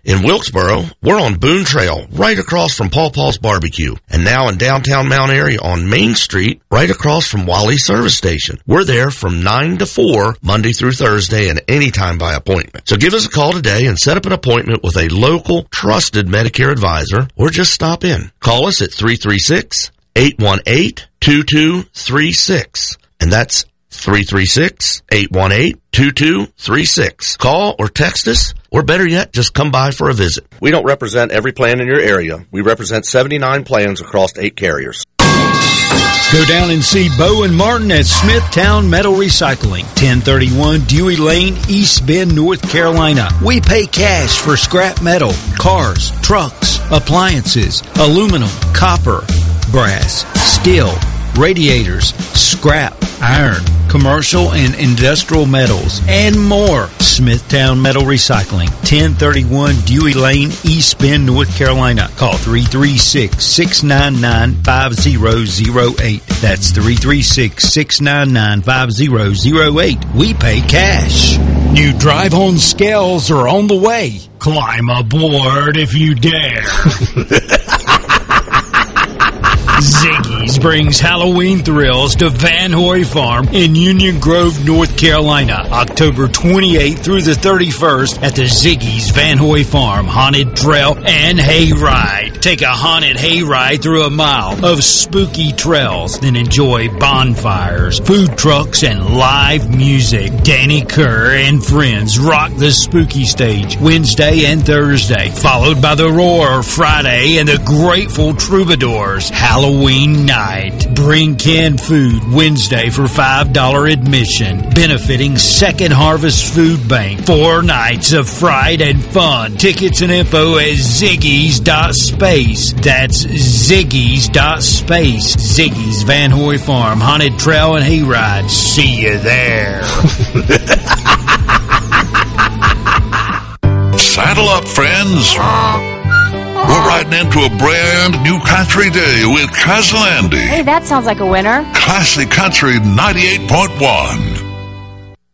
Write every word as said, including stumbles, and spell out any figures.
In Wilkesboro, we're on Boone Trail, right across from Paw Paw's Barbecue. And now in downtown Mount Airy on Main Street, right across from Wally's Service Station. We're there from nine to four, Monday through Thursday, and anytime by appointment. So give us a call today and set up an appointment with a local, trusted Medicare advisor, or just stop in. Call us at three three six, eight one eight, two two three six. And that's three three six, eight one eight, two two three six. Call or text us, or better yet, just come by for a visit. We don't represent every plan in your area. We represent seventy-nine plans across eight carriers. Go down and see Bo and Martin at Smithtown Metal Recycling, ten thirty-one Dewey Lane, East Bend, North Carolina. We pay cash for scrap metal, cars, trucks, appliances, aluminum, copper, brass, steel, radiators, scrap, iron, commercial and industrial metals, and more. Smithtown Metal Recycling, ten thirty-one Dewey Lane, East Bend, North Carolina. Call three three six, six nine nine, five zero zero eight. That's three three six, six nine nine, five zero zero eight. We pay cash. New drive-on scales are on the way. Climb aboard if you dare. Ziggy's brings Halloween thrills to Van Hoy Farm in Union Grove, North Carolina, October twenty-eighth through the thirty-first at the Ziggy's Van Hoy Farm Haunted Trail and Hayride. Take a haunted hayride through a mile of spooky trails, then enjoy bonfires, food trucks, and live music. Danny Kerr and friends rock the spooky stage Wednesday and Thursday, followed by the Roar Friday and the Grateful Troubadours Halloween night. Bring canned food Wednesday for five dollars admission, benefiting Second Harvest Food Bank. Four nights of fright and fun. Tickets and info at ziggy's dot space. That's ziggy's dot space. Ziggy's Van Hoy Farm Haunted Trail and Hayride. See you there. Saddle up, friends. We're riding into a brand new country day with Cousin Andy. Hey, that sounds like a winner. Classic Country ninety-eight point one.